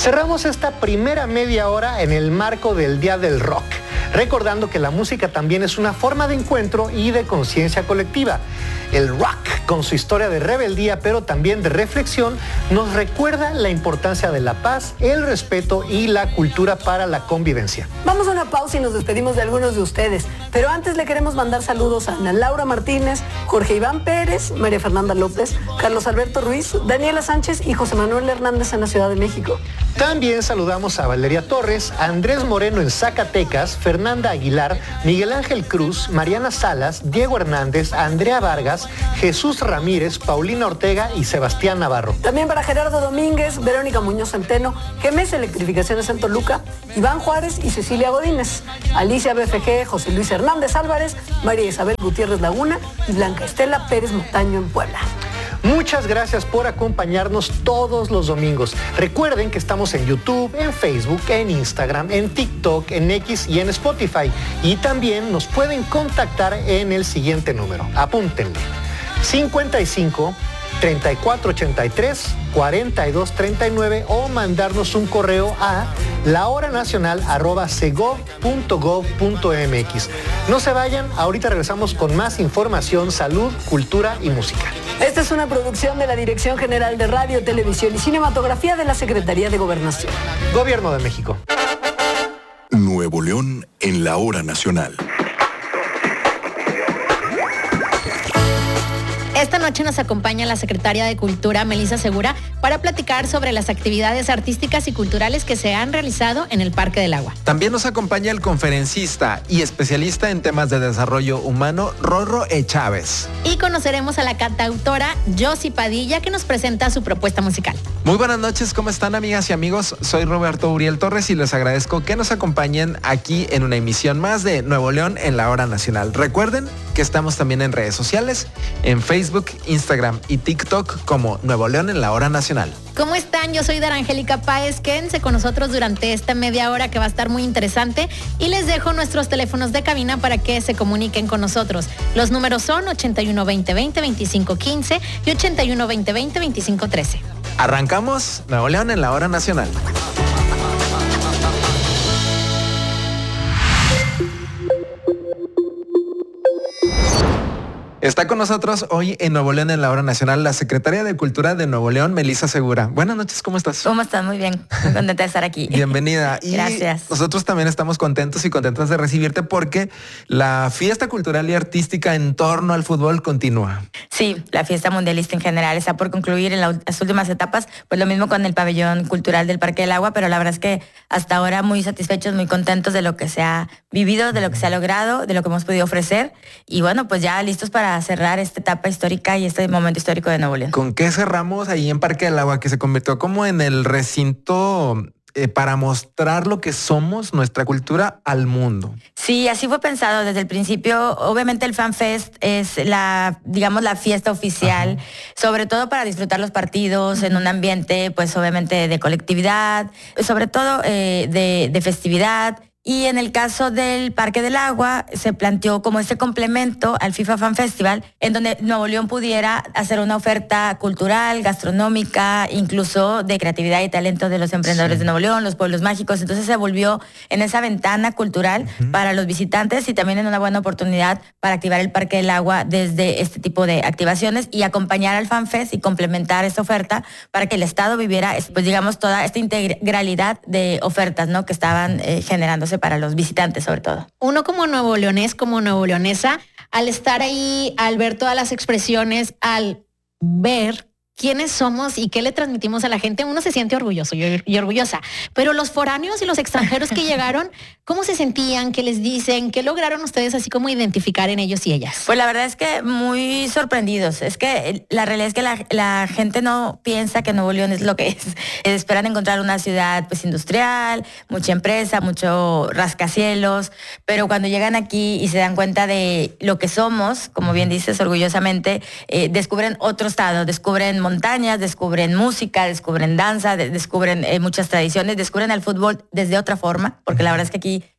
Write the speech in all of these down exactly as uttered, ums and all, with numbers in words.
Cerramos esta primera media hora en el marco del Día del Rock, recordando que la música también es una forma de encuentro y de conciencia colectiva. El rock, con su historia de rebeldía, pero también de reflexión, nos recuerda la importancia de la paz, el respeto y la cultura para la convivencia. Vamos a una pausa y nos despedimos de algunos de ustedes, pero antes le queremos mandar saludos a Ana Laura Martínez, Jorge Iván Pérez, María Fernanda López, Carlos Alberto Ruiz, Daniela Sánchez y José Manuel Hernández en la Ciudad de México. También saludamos a Valeria Torres, a Andrés Moreno en Zacatecas, Fernanda Aguilar, Miguel Ángel Cruz, Mariana Salas, Diego Hernández, Andrea Vargas, Jesús Ramírez, Paulina Ortega y Sebastián Navarro. También para Gerardo Domínguez, Verónica Muñoz Centeno, Gemes Electrificaciones en Toluca, Iván Juárez y Cecilia Godínez, Alicia B F G, José Luis Hernández Álvarez, María Isabel Gutiérrez Laguna y Blanca Estela Pérez Montaño en Puebla. Muchas gracias por acompañarnos todos los domingos. Recuerden que estamos en YouTube, en Facebook, en Instagram, en TikTok, en X y en Spotify. Y también nos pueden contactar en el siguiente número. Apúntenle. cincuenta y cinco, treinta y cuatro ochenta y tres, cuarenta y dos treinta y nueve o mandarnos un correo a lahoranacional arroba segov punto gov punto mx. No se vayan, ahorita regresamos con más información, salud, cultura y música. Esta es una producción de la Dirección General de Radio, Televisión y Cinematografía de la Secretaría de Gobernación. Gobierno de México. Nuevo León en la hora nacional. Esta noche nos acompaña la secretaria de Cultura, Melissa Segura, para platicar sobre las actividades artísticas y culturales que se han realizado en el Parque del Agua. También nos acompaña el conferencista y especialista en temas de desarrollo humano, Rorro E. Chávez. Y conoceremos a la cantautora Josie Padilla, que nos presenta su propuesta musical. Muy buenas noches, ¿cómo están, amigas y amigos? Soy Roberto Uriel Torres y les agradezco que nos acompañen aquí en una emisión más de Nuevo León en la hora nacional. Recuerden que estamos también en redes sociales, en Facebook, Instagram y TikTok como Nuevo León en la hora nacional. ¿Cómo están? Yo soy Dara Angélica Páez. Quédense con nosotros durante esta media hora que va a estar muy interesante y les dejo nuestros teléfonos de cabina para que se comuniquen con nosotros. Los números son ochenta y uno veinte veinte veinticinco quince y ochenta y uno veinte veinte veinticinco trece. Arrancamos Nuevo León en la hora nacional. Está con nosotros hoy en Nuevo León en la hora nacional la secretaria de Cultura de Nuevo León, Melissa Segura. Buenas noches, ¿cómo estás? ¿Cómo estás? Muy bien, muy contenta de estar aquí. Bienvenida. Y gracias. Nosotros también estamos contentos y contentas de recibirte porque la fiesta cultural y artística en torno al fútbol continúa. Sí, la fiesta mundialista en general está por concluir en la, las últimas etapas, pues lo mismo con el pabellón cultural del Parque del Agua, pero la verdad es que hasta ahora muy satisfechos, muy contentos de lo que se ha vivido, de lo que se ha logrado, de lo que hemos podido ofrecer y bueno, pues ya listos para cerrar esta etapa histórica y este momento histórico de Nuevo León. ¿Con qué cerramos ahí en Parque del Agua, que se convirtió como en el recinto eh, para mostrar lo que somos, nuestra cultura, al mundo? Sí, así fue pensado desde el principio. Obviamente el Fan Fest es la, digamos, la fiesta oficial, ajá, sobre todo para disfrutar los partidos en un ambiente, pues obviamente de colectividad, sobre todo eh, de, de festividad. Y en el caso del Parque del Agua se planteó como este complemento al FIFA Fan Festival, en donde Nuevo León pudiera hacer una oferta cultural, gastronómica, incluso de creatividad y talento de los emprendedores, sí, de Nuevo León, los pueblos mágicos. Entonces se volvió en esa ventana cultural, uh-huh, para los visitantes y también en una buena oportunidad para activar el Parque del Agua desde este tipo de activaciones y acompañar al Fan Fest y complementar esta oferta para que el Estado viviera, pues digamos, toda esta integralidad de ofertas, ¿no?, que estaban eh, generándose para los visitantes sobre todo. Uno como nuevo leonés, como nuevo leonesa, al estar ahí, al ver todas las expresiones, al ver quiénes somos y qué le transmitimos a la gente, uno se siente orgulloso y, y orgullosa. Pero los foráneos y los extranjeros que llegaron, ¿cómo se sentían? ¿Qué les dicen? ¿Qué lograron ustedes así como identificar en ellos y ellas? Pues la verdad es que muy sorprendidos. Es que la realidad es que la, la gente no piensa que Nuevo León es lo que es. Esperan encontrar una ciudad pues industrial, mucha empresa, mucho rascacielos, pero cuando llegan aquí y se dan cuenta de lo que somos, como bien dices, orgullosamente, eh, descubren otro estado, descubren montañas, descubren música, descubren danza, de, descubren eh, muchas tradiciones, descubren el fútbol desde otra forma, porque la verdad es que aquí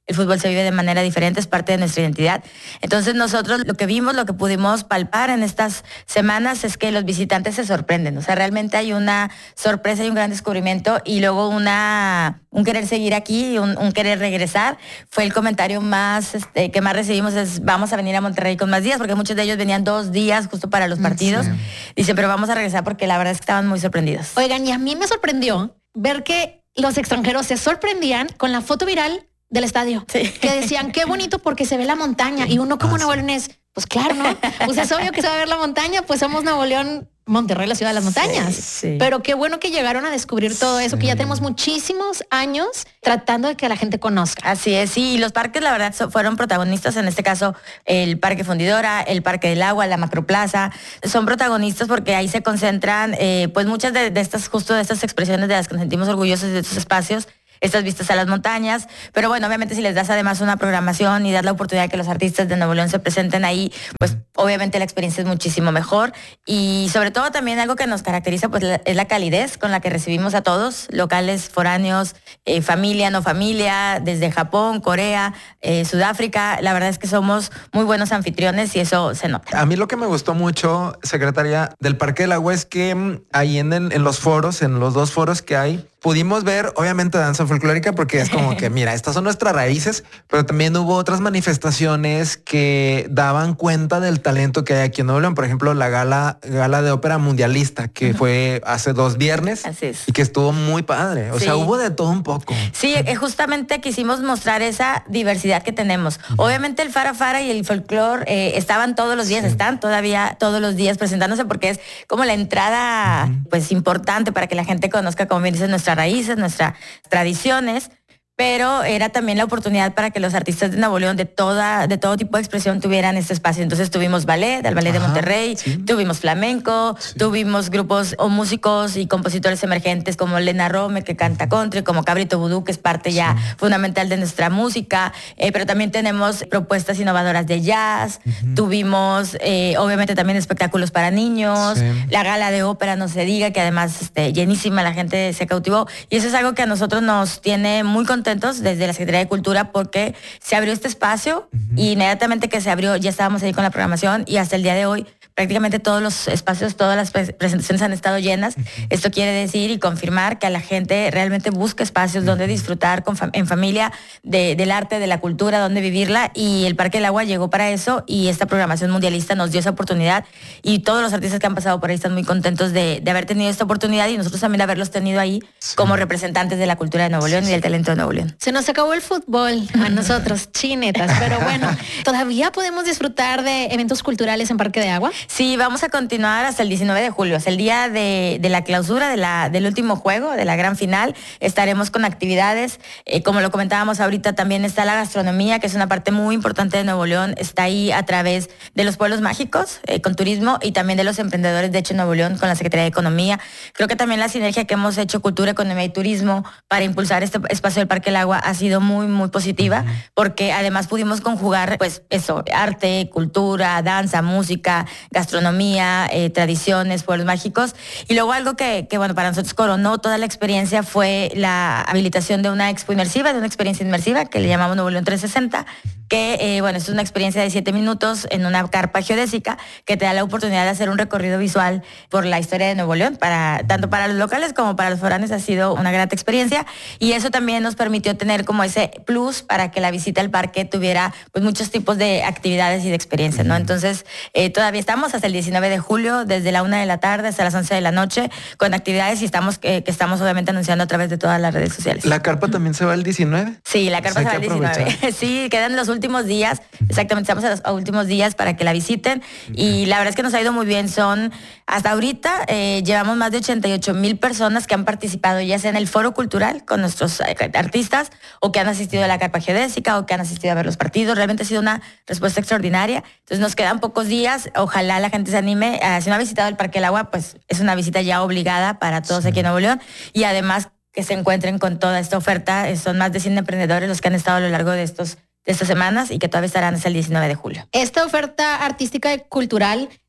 el fútbol se vive de manera diferente, es parte de nuestra identidad. Entonces nosotros lo que vimos, lo que pudimos palpar en estas semanas es que los visitantes se sorprenden, o sea, realmente hay una sorpresa y un gran descubrimiento y luego una, un querer seguir aquí, un, un querer regresar. Fue el comentario más este, que más recibimos es vamos a venir a Monterrey con más días, porque muchos de ellos venían dos días justo para los partidos. Sí. Dicen, pero vamos a regresar porque la verdad es que estaban muy sorprendidos. Oigan, y a mí me sorprendió ver que los extranjeros se sorprendían con la foto viral del estadio, sí. que decían qué bonito porque se ve la montaña y uno como ah, Nuevo sí. León es, pues claro, ¿no? Pues es obvio que se va a ver la montaña, pues somos Nuevo León, Monterrey, la ciudad de las montañas. Sí, sí. Pero qué bueno que llegaron a descubrir todo eso, sí. que ya tenemos muchísimos años tratando de que la gente conozca. Así es, sí, y los parques la verdad fueron protagonistas, en este caso el Parque Fundidora, el Parque del Agua, la Macroplaza, son protagonistas porque ahí se concentran eh, pues muchas de, de estas, justo de estas expresiones de las que nos sentimos orgullosos de estos espacios, estas vistas a las montañas, pero bueno, obviamente si les das además una programación y das la oportunidad de que los artistas de Nuevo León se presenten ahí, pues obviamente la experiencia es muchísimo mejor y sobre todo también algo que nos caracteriza pues es la calidez con la que recibimos a todos, locales, foráneos, eh, familia, no familia, desde Japón, Corea, eh, Sudáfrica, la verdad es que somos muy buenos anfitriones y eso se nota. A mí lo que me gustó mucho, secretaria, del Parque del Agua es que ahí en, en los foros, en los dos foros que hay, pudimos ver, obviamente, danza folclórica, porque es como que, mira, estas son nuestras raíces, pero también hubo otras manifestaciones que daban cuenta del talento que hay aquí en Nuevo León. Por ejemplo, la gala, gala de ópera mundialista, que uh-huh. fue hace dos viernes y que estuvo muy padre. O sí. sea, hubo de todo un poco. Sí, justamente quisimos mostrar esa diversidad que tenemos. Uh-huh. Obviamente el Fara Fara y el folclore eh, estaban todos los días, sí. están todavía todos los días presentándose porque es como la entrada uh-huh. pues importante para que la gente conozca, como bien dices, nuestra raíces, nuestras tradiciones, pero era también la oportunidad para que los artistas de Nuevo León de toda de todo tipo de expresión tuvieran este espacio. Entonces tuvimos ballet, el ballet Ajá, de Monterrey, sí. tuvimos flamenco, sí. tuvimos grupos o músicos y compositores emergentes como Lena Rome, que canta country, como Cabrito Vudú, que es parte sí. ya fundamental de nuestra música, eh, pero también tenemos propuestas innovadoras de jazz, uh-huh. tuvimos eh, obviamente también espectáculos para niños, sí. la gala de ópera, no se diga, que además este, llenísima, la gente se cautivó, y eso es algo que a nosotros nos tiene muy contentos desde la Secretaría de Cultura porque se abrió este espacio uh-huh. y inmediatamente que se abrió ya estábamos ahí con la programación y hasta el día de hoy prácticamente todos los espacios, todas las presentaciones han estado llenas. Uh-huh. Esto quiere decir y confirmar que a la gente realmente busca espacios uh-huh. donde disfrutar con fam- en familia de, del arte, de la cultura, donde vivirla, y el Parque del Agua llegó para eso y esta programación mundialista nos dio esa oportunidad y todos los artistas que han pasado por ahí están muy contentos de, de haber tenido esta oportunidad y nosotros también de haberlos tenido ahí sí. como representantes de la cultura de Nuevo León sí. y del talento de Nuevo León. Se nos acabó el fútbol a nosotros, chinetas, pero bueno, ¿todavía podemos disfrutar de eventos culturales en Parque de Agua? Sí, vamos a continuar hasta el diecinueve de julio, es el día de, de la clausura de la, del último juego, de la gran final. Estaremos con actividades, eh, como lo comentábamos ahorita, también está la gastronomía, que es una parte muy importante de Nuevo León, está ahí a través de los pueblos mágicos, eh, con turismo, y también de los emprendedores de Hecho Nuevo León, con la Secretaría de Economía. Creo que también la sinergia que hemos hecho Cultura, Economía y Turismo para impulsar este espacio del Parque del Agua ha sido muy, muy positiva, uh-huh. porque además pudimos conjugar, pues, eso, arte, cultura, danza, música, gastronomía, eh, tradiciones, pueblos mágicos. Y luego algo que, que, bueno, para nosotros coronó toda la experiencia fue la habilitación de una expo inmersiva, de una experiencia inmersiva, que le llamamos Nuevo León trescientos sesenta, que, eh, bueno, es una experiencia de siete minutos en una carpa geodésica que te da la oportunidad de hacer un recorrido visual por la historia de Nuevo León, para, tanto para los locales como para los foráneos. Ha sido una grata experiencia y eso también nos permitió tener como ese plus para que la visita al parque tuviera pues muchos tipos de actividades y de experiencias, ¿no? Entonces, eh, todavía estamos hasta el diecinueve de julio, desde la una de la tarde hasta las once de la noche, con actividades y estamos eh, que estamos obviamente anunciando a través de todas las redes sociales. ¿La carpa también se va el diecinueve? Sí, la carpa o sea, se va el diecinueve. Sí, quedan los últimos días, exactamente, estamos a los a últimos días para que la visiten y la verdad es que nos ha ido muy bien. Son, hasta ahorita, eh, llevamos más de ochenta y ocho mil personas que han participado ya sea en el foro cultural con nuestros artistas o que han asistido a la carpa geodésica o que han asistido a ver los partidos. Realmente ha sido una respuesta extraordinaria. Entonces nos quedan pocos días, ojalá la gente se anime. Uh, si no ha visitado el Parque del Agua, pues es una visita ya obligada para todos sí. aquí en Nuevo León y además que se encuentren con toda esta oferta. Son más de cien emprendedores los que han estado a lo largo de estos de estas semanas y que todavía estarán hasta el diecinueve de julio. Esta oferta artística y cultural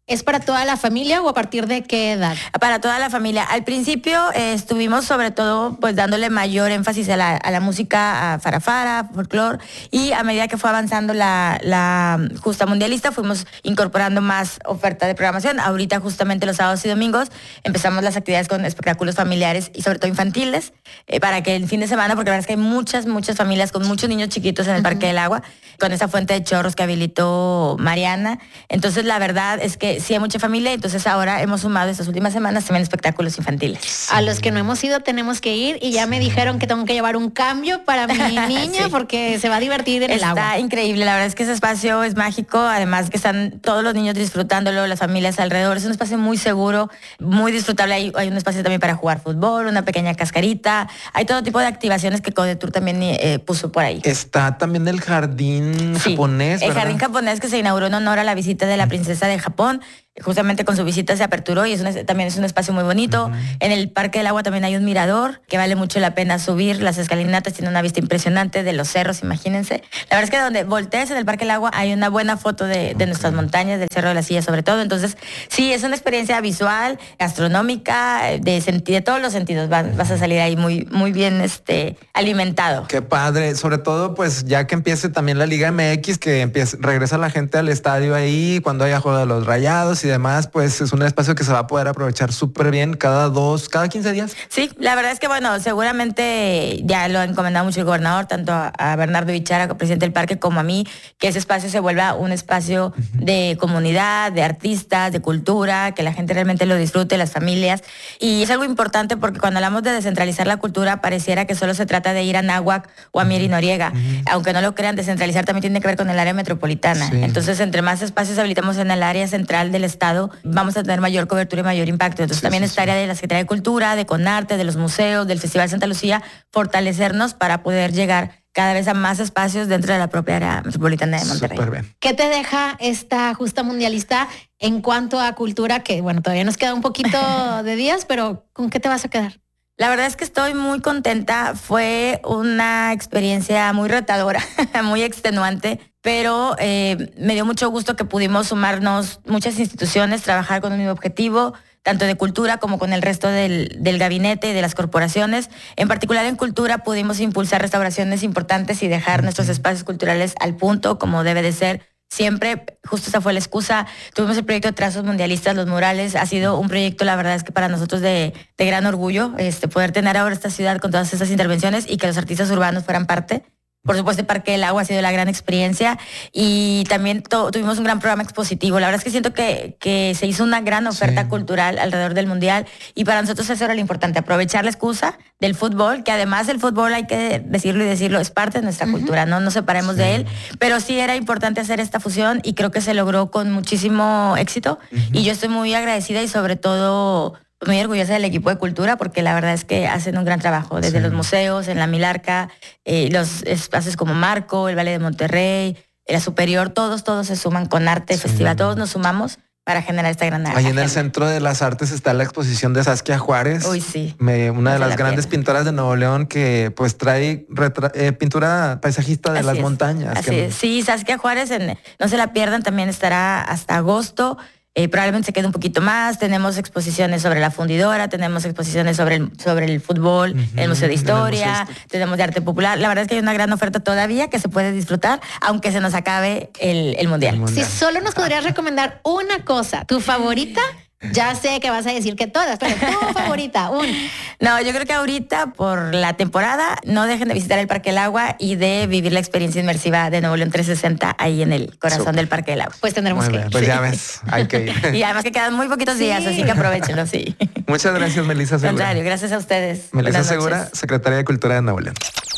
¿Es para toda la familia o a partir de qué edad? Para toda la familia. Al principio eh, estuvimos sobre todo pues dándole mayor énfasis a la, a la música, a farafara, folclore, y a medida que fue avanzando la, la justa mundialista fuimos incorporando más oferta de programación. Ahorita justamente los sábados y domingos empezamos las actividades con espectáculos familiares y sobre todo infantiles, eh, para que el fin de semana, porque la verdad es que hay muchas, muchas familias con muchos niños chiquitos en el uh-huh. Parque del Agua, con esa fuente de chorros que habilitó Mariana. Entonces la verdad es que sí hay mucha familia, entonces ahora hemos sumado estas últimas semanas también espectáculos infantiles. Sí. A los que no hemos ido tenemos que ir y ya sí. me dijeron que tengo que llevar un cambio para mi niña sí. porque se va a divertir en Está el agua. Está increíble, la verdad es que ese espacio es mágico, además que están todos los niños disfrutándolo, las familias alrededor, es un espacio muy seguro, muy disfrutable, hay, hay un espacio también para jugar fútbol, una pequeña cascarita, hay todo tipo de activaciones que Codetour también eh, puso por ahí. Está también el jardín sí, japonés, el ¿verdad? jardín japonés que se inauguró en honor a la visita de la princesa de Japón. Justamente con su visita se aperturó y es un, también es un espacio muy bonito. Uh-huh. En el Parque del Agua también hay un mirador que vale mucho la pena subir. Las escalinatas tienen una vista impresionante de los cerros, imagínense. La verdad es que donde voltees en el Parque del Agua hay una buena foto de, de okay. nuestras montañas, del Cerro de la Silla sobre todo. Entonces, sí, es una experiencia visual, gastronómica, de, senti- de todos los sentidos. Vas, vas a salir ahí muy, muy bien este, alimentado. Qué padre. Sobre todo, pues ya que empiece también la Liga M X, que empiece, regresa la gente al estadio ahí cuando haya juego de los Rayados y demás, pues es un espacio que se va a poder aprovechar súper bien cada dos, cada quince días. Sí, la verdad es que bueno, seguramente ya lo ha encomendado mucho el gobernador, tanto a, a Bernardo Bichara, presidente del parque, como a mí, que ese espacio se vuelva un espacio uh-huh. de comunidad, de artistas, de cultura, que la gente realmente lo disfrute, las familias. Y es algo importante porque cuando hablamos de descentralizar la cultura, pareciera que solo se trata de ir a Náhuac o a Mier y Noriega. Uh-huh. Aunque no lo crean, descentralizar también tiene que ver con el área metropolitana. Sí. Entonces, entre más espacios habilitamos en el área central del estado, vamos a tener mayor cobertura y mayor impacto. Entonces sí, también sí, esta sí. área de la Secretaría de Cultura, de Conarte, de los museos, del Festival Santa Lucía, fortalecernos para poder llegar cada vez a más espacios dentro de la propia área metropolitana de Monterrey. ¿Qué te deja esta justa mundialista en cuanto a cultura? Que bueno, todavía nos queda un poquito de días, pero ¿con qué te vas a quedar? La verdad es que estoy muy contenta. Fue una experiencia muy retadora, muy extenuante, pero eh, me dio mucho gusto que pudimos sumarnos muchas instituciones, trabajar con un mismo objetivo, tanto de cultura como con el resto del, del gabinete y de las corporaciones. En particular en cultura pudimos impulsar restauraciones importantes y dejar nuestros espacios culturales al punto, como debe de ser. Siempre, justo esa fue la excusa. Tuvimos el proyecto de Trazos Mundialistas, los murales. Ha sido un proyecto, la verdad es que para nosotros de, de gran orgullo, este, poder tener ahora esta ciudad con todas estas intervenciones y que los artistas urbanos fueran parte. Por supuesto, el Parque del Agua ha sido la gran experiencia y también to- tuvimos un gran programa expositivo. La verdad es que siento que, que se hizo una gran oferta sí. cultural alrededor del Mundial y para nosotros eso era lo importante, aprovechar la excusa del fútbol, que además el fútbol, hay que decirlo y decirlo, es parte de nuestra uh-huh. cultura, no nos separemos sí. de él, pero sí era importante hacer esta fusión y creo que se logró con muchísimo éxito uh-huh. y yo estoy muy agradecida y sobre todo muy orgullosa del equipo de cultura porque la verdad es que hacen un gran trabajo desde sí. los museos, en la Milarca, eh, los espacios como Marco, el Valle de Monterrey, la Superior, todos, todos se suman con arte, sí. festival, todos nos sumamos para generar esta gran arte. Ahí en el Centro de las Artes está la exposición de Saskia Juárez. Uy, sí. Me, una de las grandes piel. pintoras de Nuevo León que pues trae retra- eh, pintura paisajista de Así las es. montañas. Así que... es. Sí, Saskia Juárez, en, no se la pierdan, también estará hasta agosto. Eh, probablemente se quede un poquito más. Tenemos exposiciones sobre la fundidora, tenemos exposiciones sobre el, sobre el fútbol, uh-huh, el Museo de Historia, museo tenemos de arte popular. La verdad es que hay una gran oferta todavía que se puede disfrutar, aunque se nos acabe el, el mundial. el mundial. Si solo nos podrías recomendar una cosa, tu favorita. Ya sé que vas a decir que todas, pero tu favorita, un. No, yo creo que ahorita, por la temporada, no dejen de visitar el Parque del Agua y de vivir la experiencia inmersiva de Nuevo León trescientos sesenta ahí en el corazón Super. del Parque del Agua. Pues tendremos muy que bien, ir. Pues ya ves, hay que ir. Y además que quedan muy poquitos sí. días, así que aprovechenlo, sí. Muchas gracias, Melissa Segura. Contrario, gracias a ustedes. Melissa Segura, secretaria de Cultura de Nuevo León.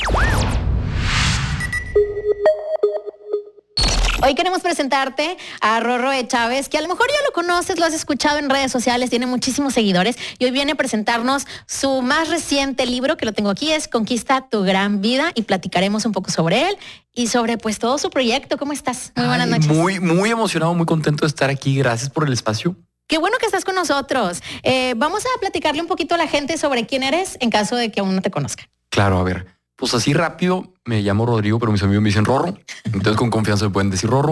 Hoy queremos presentarte a Rorro E. Chávez, que a lo mejor ya lo conoces, lo has escuchado en redes sociales, tiene muchísimos seguidores y hoy viene a presentarnos su más reciente libro, que lo tengo aquí, es Conquista tu gran vida y platicaremos un poco sobre él y sobre pues todo su proyecto. ¿Cómo estás? Muy buenas Ay, noches. Muy, muy emocionado, muy contento de estar aquí. Gracias por el espacio. Qué bueno que estás con nosotros. Eh, vamos a platicarle un poquito a la gente sobre quién eres en caso de que aún no te conozcan. Claro, a ver. Pues así rápido, me llamo Rodrigo, pero mis amigos me dicen Rorro. Entonces con confianza me pueden decir Rorro.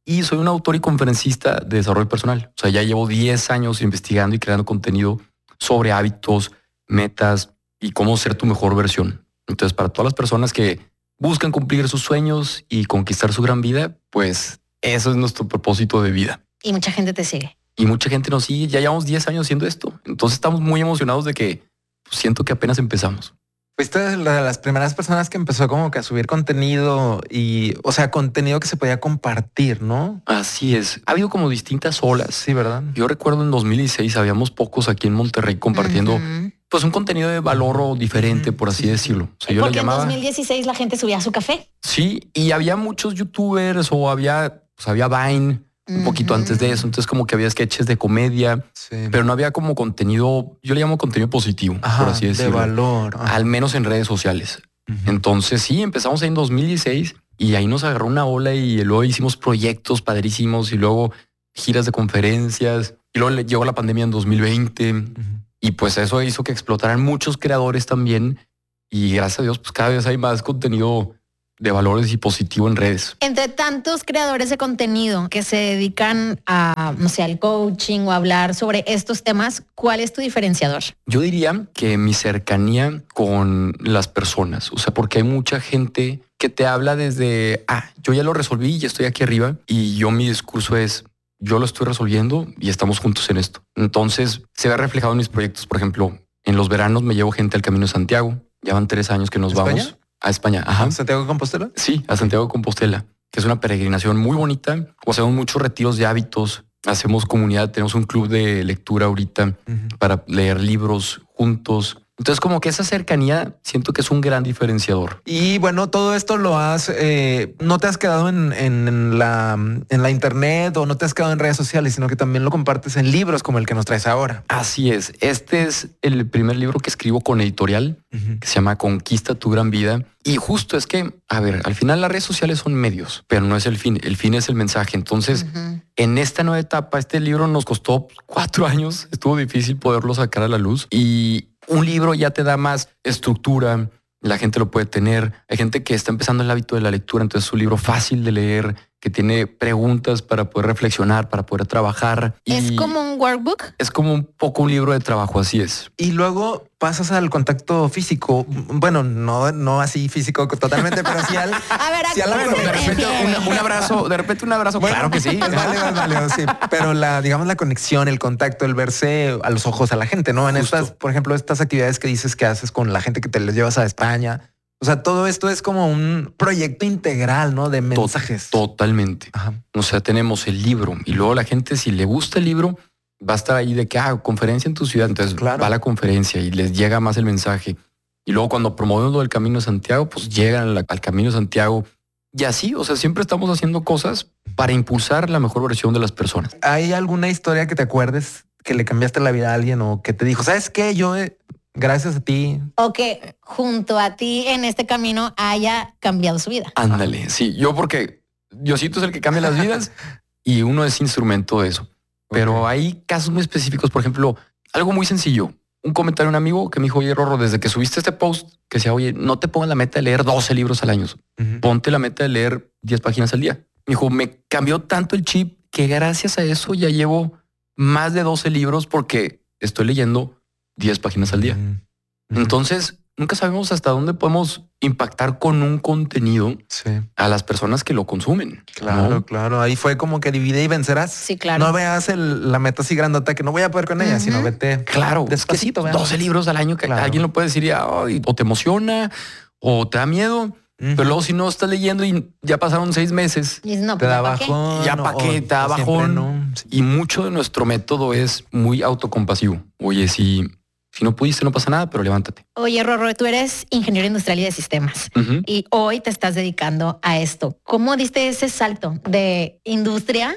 y soy un autor y conferencista de desarrollo personal. O sea, ya llevo diez años investigando y creando contenido sobre hábitos, metas y cómo ser tu mejor versión. Entonces, para todas las personas que buscan cumplir sus sueños y conquistar su gran vida, pues eso es nuestro propósito de vida. Y mucha gente te sigue. Y mucha gente nos sigue. Ya llevamos diez años haciendo esto. Entonces estamos muy emocionados de que pues, siento que apenas empezamos. Fuiste la de las primeras personas que empezó como que a subir contenido y, o sea, contenido que se podía compartir, ¿no? Así es. Ha habido como distintas olas. Sí, ¿verdad? Yo recuerdo en dos mil dieciséis habíamos pocos aquí en Monterrey compartiendo Ujú. pues un contenido de valor o diferente, Ujú. por así Sí, sí, decirlo. O sea, yo le Porque en llamaba. dos mil dieciséis la gente subía su café. Sí, y había muchos youtubers o había, pues había Vine un poquito Ujú. antes de eso. Entonces como que había sketches de comedia, Sí. pero no había como contenido, yo le llamo contenido positivo, Ajá, por así de decirlo. valor. Ajá. Al menos en redes sociales. Ujú. Entonces sí, empezamos en dos mil dieciséis y ahí nos agarró una ola y luego hicimos proyectos padrísimos y luego giras de conferencias y luego le- llegó la pandemia en dos mil veinte Ujú. y pues eso hizo que explotaran muchos creadores también y gracias a Dios pues cada vez hay más contenido de valores y positivo en redes. Entre tantos creadores de contenido que se dedican a, no sé, al coaching o a hablar sobre estos temas, ¿cuál es tu diferenciador? Yo diría que mi cercanía con las personas, o sea, porque hay mucha gente que te habla desde, ah, yo ya lo resolví y estoy aquí arriba y yo mi discurso es, yo lo estoy resolviendo y estamos juntos en esto. Entonces se ve reflejado en mis proyectos. Por ejemplo, en los veranos me llevo gente al Camino de Santiago. Ya van tres años que nos ¿España? vamos a España. Ajá. ¿Santiago de Compostela? Sí, a Santiago de Compostela, que es una peregrinación muy bonita. O hacemos muchos retiros de hábitos. Hacemos comunidad. Tenemos un club de lectura ahorita Ujú. para leer libros juntos. Entonces como que esa cercanía siento que es un gran diferenciador. Y bueno, todo esto lo has, eh, no te has quedado en, en- en la, en la internet o no te has quedado en redes sociales, sino que también lo compartes en libros como el que nos traes ahora. Así es. Este es el primer libro que escribo con editorial Ujú. que se llama Conquista tu gran vida. Y justo es que, a ver, al final las redes sociales son medios, pero no es el fin. El fin es el mensaje. Entonces, Ujú. en esta nueva etapa, este libro nos costó cuatro años. Estuvo difícil poderlo sacar a la luz y un libro ya te da más estructura. La gente lo puede tener. Hay gente que está empezando el hábito de la lectura, entonces es un libro fácil de leer, que tiene preguntas para poder reflexionar, para poder trabajar. ¿Es Y como un workbook? es como un poco un libro de trabajo, así es. Y luego pasas al contacto físico. Bueno, no, no así físico totalmente, pero sí al... A ver, sí a la- ¿a qué bueno, se de repente refiere? Un, un abrazo, de repente un abrazo. Bueno, claro que sí. Es válido, es válido, sí. Pero la, digamos, la conexión, el contacto, el verse a los ojos a la gente, ¿no? En Justo. estas, por ejemplo, estas actividades que dices que haces con la gente que te les llevas a España. O sea, todo esto es como un proyecto integral, ¿no? De To- mensajes. Totalmente. Ajá. O sea, tenemos el libro y luego la gente, si le gusta el libro, va a estar ahí de que, ah, conferencia en tu ciudad. Entonces Claro. va a la conferencia y les llega más el mensaje. Y luego cuando promovemos lo del Camino de Santiago, pues llegan a la- al Camino de Santiago. Y así, o sea, siempre estamos haciendo cosas para impulsar la mejor versión de las personas. ¿Hay alguna historia que te acuerdes que le cambiaste la vida a alguien o que te dijo, ¿sabes qué? Yo, eh, gracias a ti. O que junto a ti en este camino haya cambiado su vida. Ándale, sí, yo porque Diosito es el que cambia las vidas y uno es instrumento de eso. Pero Ok. hay casos muy específicos, por ejemplo, algo muy sencillo. Un comentario de un amigo que me dijo, oye, Rorro, desde que subiste este post, que decía, oye, no te pongas la meta de leer doce libros al año, Ujú. ponte la meta de leer diez páginas al día. Me dijo, me cambió tanto el chip que gracias a eso ya llevo más de doce libros porque estoy leyendo diez páginas al día. Ujú. Entonces, nunca sabemos hasta dónde podemos impactar con un contenido Sí, a las personas que lo consumen. claro, ¿no? claro. Ahí fue como que divide y vencerás. Sí, claro. No veas el- la meta así grandota que no voy a poder con ella, Ujú. sino vete. Claro, Despacito, es que sí, veamos. doce libros al año que Claro. alguien lo puede decir y ay, o te emociona o te da miedo, Ujú. pero luego si no estás leyendo y ya pasaron seis meses Y dices, no, te pues, da ¿ya pa' qué? bajón. Ya pa' o- qué, te da o siempre bajón. no. Sí. y mucho de nuestro método es muy autocompasivo. Oye, si, si no pudiste no pasa nada, pero levántate. Oye, Rorro, tú eres ingeniero industrial y de sistemas. Ujú. Y hoy te estás dedicando a esto. ¿Cómo diste ese salto de industria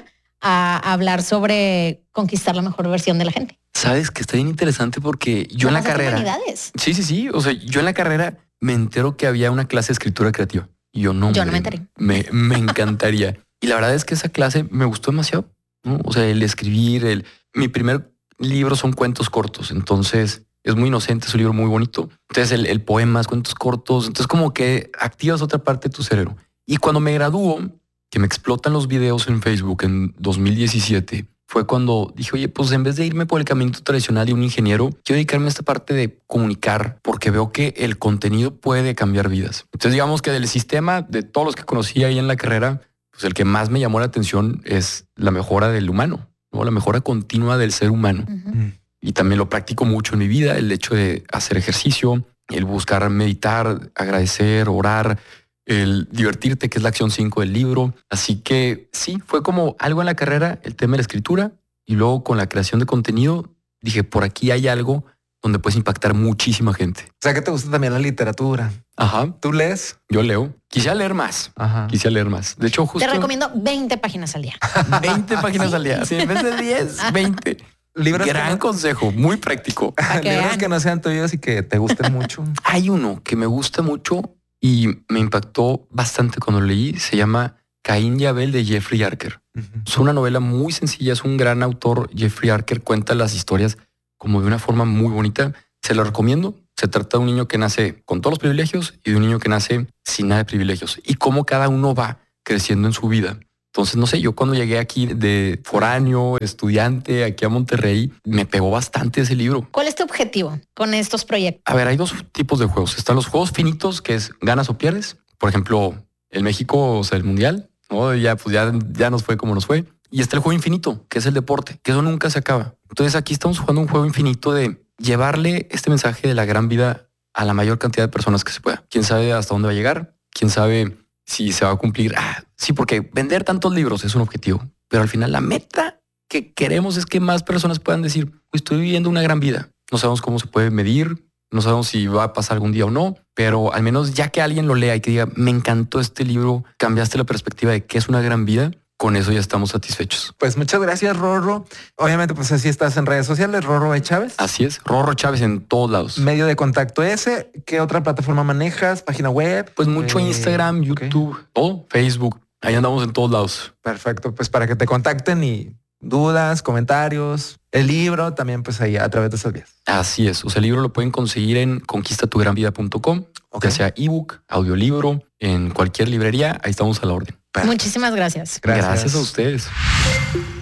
a hablar sobre conquistar la mejor versión de la gente? Sabes que está bien interesante porque yo en la Además, es carrera... humanidades. Sí, sí, sí. O sea, yo en la carrera me entero que había una clase de escritura creativa. Y yo no. Yo no hombre, me enteré. Me, me encantaría. Y la verdad es que esa clase me gustó demasiado, ¿no? O sea, el escribir, el... Mi primer libro son cuentos cortos. Entonces es muy inocente, es un libro muy bonito. Entonces el, el poema es cuentos cortos. Entonces como que activas otra parte de tu cerebro. Y cuando me graduó, que me explotan los videos en Facebook en dos mil diecisiete, fue cuando dije, oye, pues en vez de irme por el camino tradicional de un ingeniero, quiero dedicarme a esta parte de comunicar, porque veo que el contenido puede cambiar vidas. Entonces, digamos que del sistema, de todos los que conocí ahí en la carrera, pues el que más me llamó la atención es la mejora del humano, ¿no? La mejora continua del ser humano. Uh-huh. Y también lo practico mucho en mi vida, el hecho de hacer ejercicio, el buscar meditar, agradecer, orar, el divertirte, que es la acción cinco del libro. Así que sí, fue como algo en la carrera, el tema de la escritura, y luego con la creación de contenido, dije, por aquí hay algo donde puedes impactar muchísima gente. O sea, que te gusta también la literatura. Ajá. ¿Tú lees? Yo leo. Quisiera leer más. Ajá. Quisiera leer más. De hecho, justo... Te recomiendo veinte páginas al día. veinte páginas al día. Sí, en vez de diez, veinte. Libros Gran no... consejo, muy práctico. Que Libros vean. Que no sean tuyos y que te gusten mucho. Hay uno que me gusta mucho y me impactó bastante cuando lo leí. Se llama Caín y Abel, de Jeffrey Archer. Uh-huh. Es una novela muy sencilla. Es un gran autor. Jeffrey Archer cuenta las historias como de una forma muy bonita. Se lo recomiendo. Se trata de un niño que nace con todos los privilegios y de un niño que nace sin nada de privilegios, y cómo cada uno va creciendo en su vida. Entonces, no sé, yo cuando llegué aquí de foráneo, estudiante, aquí a Monterrey, me pegó bastante ese libro. ¿Cuál es tu objetivo con estos proyectos? A ver, hay dos tipos de juegos. Están los juegos finitos, que es ganas o pierdes. Por ejemplo, el México, o sea, el Mundial, ¿no? Ya, pues ya, ya nos fue como nos fue. Y está el juego infinito, que es el deporte, que eso nunca se acaba. Entonces aquí estamos jugando un juego infinito de llevarle este mensaje de la gran vida a la mayor cantidad de personas que se pueda. ¿Quién sabe hasta dónde va a llegar? ¿Quién sabe si se va a cumplir? Ah, sí, porque vender tantos libros es un objetivo, pero al final la meta que queremos es que más personas puedan decir, estoy viviendo una gran vida. No sabemos cómo se puede medir, no sabemos si va a pasar algún día o no, pero al menos ya que alguien lo lea y que diga, me encantó este libro, cambiaste la perspectiva de qué es una gran vida, con eso ya estamos satisfechos. Pues muchas gracias, Rorro. Obviamente, pues así estás en redes sociales, Rorro E. Chávez. Así es, Rorro Chávez en todos lados. Medio de contacto ese. ¿Qué otra plataforma manejas? ¿Página web? Pues mucho eh, Instagram, YouTube, okay. Todo, Facebook. Ahí andamos en todos lados. Perfecto, pues para que te contacten y dudas, comentarios, el libro también pues ahí a través de esas vías. Así es, o sea, el libro lo pueden conseguir en conquista tu gran vida punto com, okay. Ya sea ebook, audiolibro, en cualquier librería, ahí estamos a la orden. Muchísimas gracias. Gracias. Gracias a ustedes.